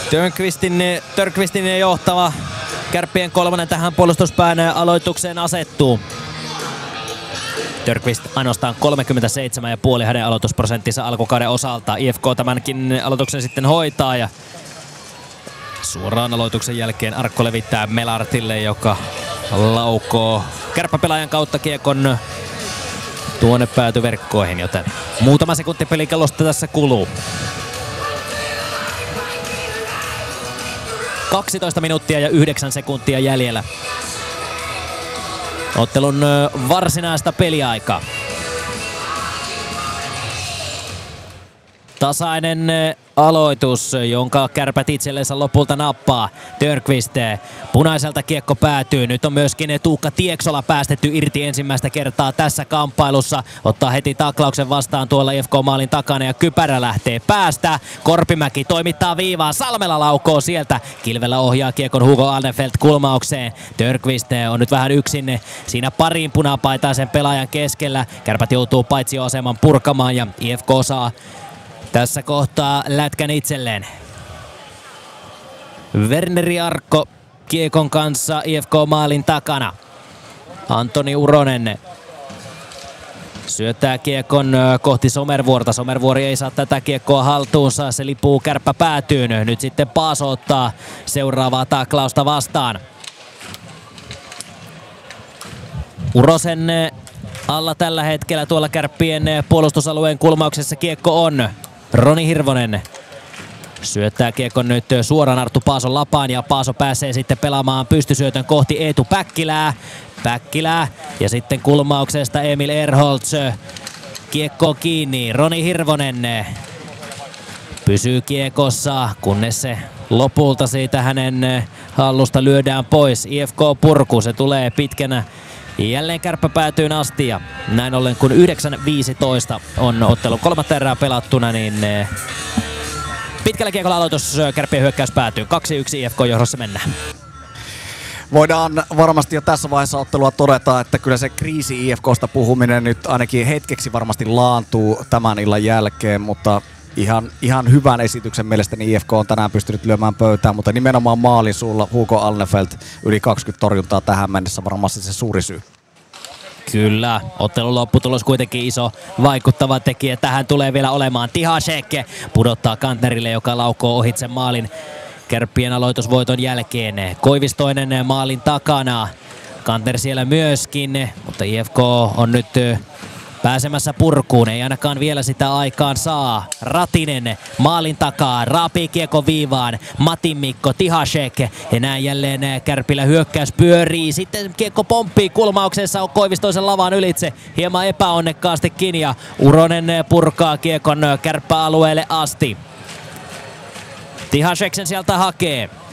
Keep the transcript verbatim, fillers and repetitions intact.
Törnqvistin, Törnqvistin johtava Kärppien kolmannen tähän puolustuspään aloitukseen asettuu. Törnqvist ainoastaan kolmekymmentäseitsemän pilkku viisi hänen aloitusprosenttinsa alkukauden osalta. I F K tämänkin aloituksen sitten hoitaa ja suoraan aloituksen jälkeen Arkko levittää Melartille, joka laukoo kärppäpelaajan kautta kiekon tuonne päätyverkkoihin, joten muutama sekunti pelikellosta tässä kuluu. kaksitoista minuuttia ja yhdeksän sekuntia jäljellä ottelun varsinaista peliaikaa. Tasainen aloitus, jonka Kärpät itsellensä lopulta nappaa. Törnqvist punaiselta kiekko päätyy. Nyt on myöskin Tuukka Tieksola päästetty irti ensimmäistä kertaa tässä kamppailussa. Ottaa heti taklauksen vastaan tuolla I F K-maalin takana ja kypärä lähtee päästä. Korpimäki toimittaa viivaan. Salmela laukoo sieltä. Kilvellä ohjaa kiekon Hugo Alnefelt kulmaukseen. Törnqvist on nyt vähän yksin siinä parin punapaitaisen pelaajan keskellä. Kärpät joutuu paitsioaseman purkamaan ja I F K saa tässä kohtaa lätkän itselleen. Werneri Arkko kiekon kanssa I F K-maalin takana. Antoni Uronen syöttää kiekon kohti Somervuorta. Somervuori ei saa tätä kiekkoa haltuunsa. Se lipuu kärppä päätyyn. Nyt sitten Paaso ottaa seuraavaa taklausta vastaan. Urosen alla tällä hetkellä tuolla Kärppien puolustusalueen kulmauksessa kiekko on. Roni Hirvonen syöttää kiekon nyt suoraan Arttu Paason lapaan ja Paaso pääsee sitten pelaamaan pystysyötön kohti Eetu Päkkilää. Päkkilää ja sitten kulmauksesta Emil Erholz. Kiekko kiinni. Roni Hirvonen pysyy kiekossa, kunnes se lopulta siitä hänen hallusta lyödään pois. I F K purku, se tulee pitkänä jälleen Kärppä päätyyn asti ja näin ollen kun yhdeksän viisitoista on ottelun kolmatta erää pelattuna, niin pitkällä kiekolla aloitus Kärppien hyökkäys päätyy. kaksi yksi I F K-johdossa mennään. Voidaan varmasti jo tässä vaiheessa ottelua todeta, että kyllä se kriisi I F K:sta puhuminen nyt ainakin hetkeksi varmasti laantuu tämän illan jälkeen, mutta Ihan, ihan hyvän esityksen mielestäni I F K on tänään pystynyt lyömään pöytään, mutta nimenomaan maalin suulla Hugo Alnefelt yli kaksikymmentä torjuntaa tähän mennessä varmasti se suuri syy. Kyllä, ottelun lopputulos kuitenkin iso vaikuttava tekijä. Tähän tulee vielä olemaan Tihasek pudottaa Kantnerille, joka laukoo ohitse maalin Kärppien aloitusvoiton jälkeen. Koivistoinen maalin takana, Kantner siellä myöskin, mutta I F K on nyt pääsemässä purkuun, ei ainakaan vielä sitä aikaan saa. Ratinen maalin takaa, raapii kiekko viivaan, Matin Mikko, Tihasek ja näin jälleen Kärpillä hyökkäys pyörii. Sitten kiekko pomppii kulmauksessa, on Koivistoisen lavan ylitse, hieman epäonnekkaasti ja Uronen purkaa kiekon kärppäalueelle asti. Tihasek sen sieltä hakee.